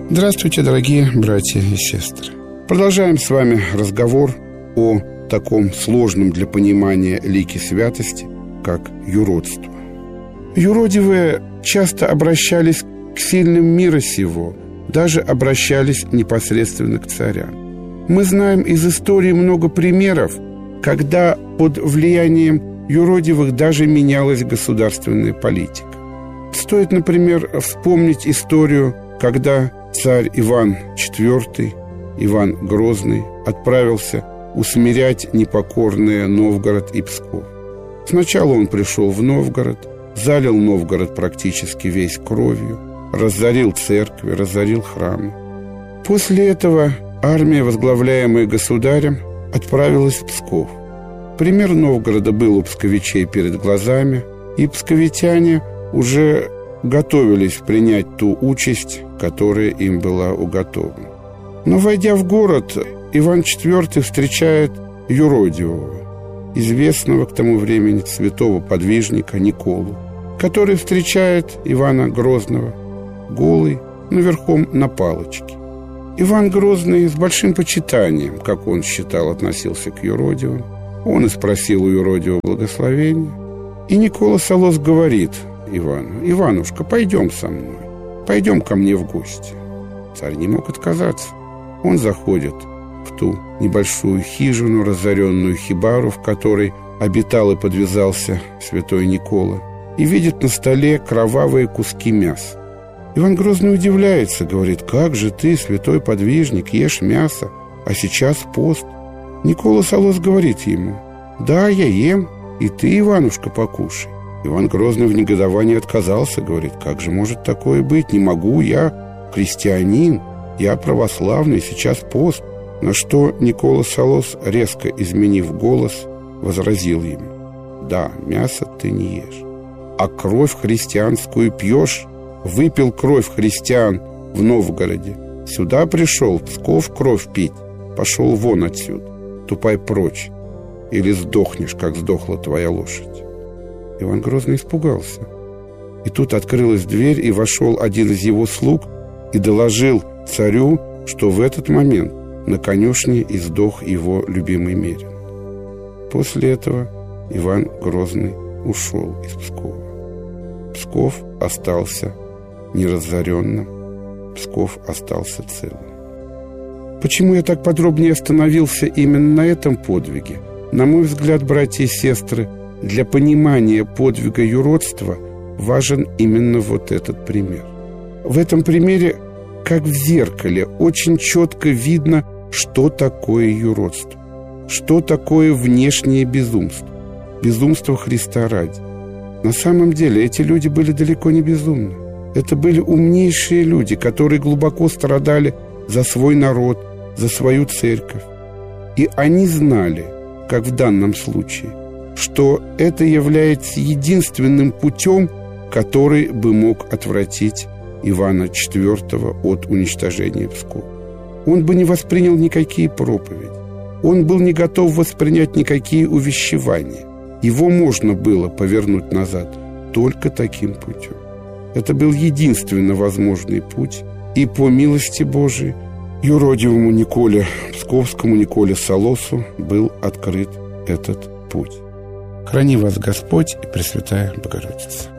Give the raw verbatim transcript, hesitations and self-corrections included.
Здравствуйте, дорогие братья и сестры. Продолжаем с вами разговор о таком сложном для понимания лике святости, как юродство. Юродивые часто обращались к сильным мира сего, даже обращались непосредственно к царям. Мы знаем из истории много примеров, когда под влиянием юродивых даже менялась государственная политика. Стоит, например, вспомнить историю, когда царь Иван четвёртый, Иван Грозный, отправился усмирять непокорные Новгород и Псков. Сначала он пришел в Новгород, залил Новгород практически весь кровью, разорил церкви, разорил храмы. После этого армия, возглавляемая государем, отправилась в Псков. Пример Новгорода был у псковичей перед глазами, и псковитяне уже готовились принять ту участь, которая им была уготована. Но, войдя в город, Иван четвёртый встречает юродивого, известного к тому времени святого подвижника Николу, который встречает Ивана Грозного голый, но верхом на палочке. Иван Грозный с большим почитанием, как он считал, относился к юродивым. Он и спросил у юродивого благословения. И Никола Солос говорит Ивану: «Иванушка, пойдем со мной, пойдем ко мне в гости». Царь не мог отказаться. Он заходит в ту небольшую хижину, разоренную хибару, в которой обитал и подвязался святой Никола, и видит на столе кровавые куски мяса. Иван Грозный удивляется, говорит: «Как же ты, святой подвижник, ешь мясо, а сейчас пост?» Никола Солос говорит ему: «Да, я ем, и ты, Иванушка, покушай». Иван Грозный в негодовании отказался, говорит: «Как же может такое быть? Не могу, я христианин, я православный, сейчас пост». На что Никола Солос, резко изменив голос, возразил ему: «Да, мясо ты не ешь, а кровь христианскую пьешь. Выпил кровь христиан в Новгороде, сюда пришел, в Псков кровь пить. Пошел вон отсюда, тупай прочь, или сдохнешь, как сдохла твоя лошадь». Иван Грозный испугался. И тут открылась дверь, и вошел один из его слуг и доложил царю, что в этот момент на конюшне издох его любимый мерин. После этого Иван Грозный ушел из Пскова. Псков остался неразоренным, Псков остался целым. Почему я так подробнее остановился именно на этом подвиге? На мой взгляд, братья и сестры, для понимания подвига юродства важен именно вот этот пример. В этом примере, как в зеркале, очень четко видно, что такое юродство, что такое внешнее безумство, безумство Христа ради. На самом деле эти люди были далеко не безумны. Это были умнейшие люди, которые глубоко страдали за свой народ, за свою церковь. И они знали, как в данном случае, что это является единственным путем, который бы мог отвратить Ивана четвёртого от уничтожения Пскова. Он бы не воспринял никакие проповеди. Он был не готов воспринять никакие увещевания. Его можно было повернуть назад только таким путем. Это был единственно возможный путь, и по милости Божией юродивому Николе, псковскому Николе Солосу, был открыт этот путь. Храни вас Господь и Пресвятая Богородица.